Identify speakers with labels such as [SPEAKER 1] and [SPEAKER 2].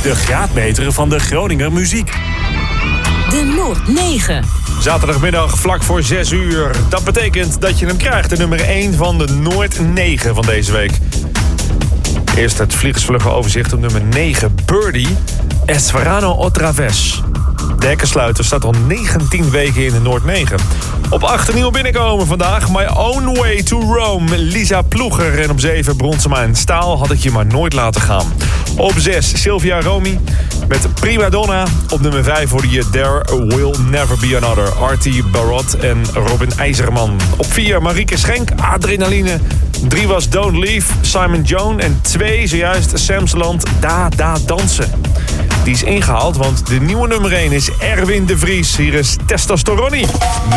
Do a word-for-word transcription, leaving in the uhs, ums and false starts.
[SPEAKER 1] De graadmeter van de Groninger muziek.
[SPEAKER 2] De Noord negen.
[SPEAKER 3] Zaterdagmiddag vlak voor zes uur. Dat betekent dat je hem krijgt, de nummer één van de Noord negen van deze week. Eerst het vliegensvlugge overzicht op nummer negen. Birdie, Es Verano Otra Vez. De hekkensluiter staat al negentien weken in de Noord negen. Op acht nieuw binnenkomen vandaag. My Own Way to Rome. Lisa Ploeger. En op zeven Bronsema en Staal. Had ik je maar nooit laten gaan. Op zes Sylvia Romy met Prima Donna. Op nummer vijf hoorde je There Will Never Be Another. Artie Barot en Robin IJzerman. Op vier Marieke Schenk. Adrenaline. drie was Don't Leave. Simon Jones. En twee zojuist Samsland. Da Da Dansen. Die is ingehaald, want de nieuwe nummer één is Erwin de Vries. Hier is Testosteroni.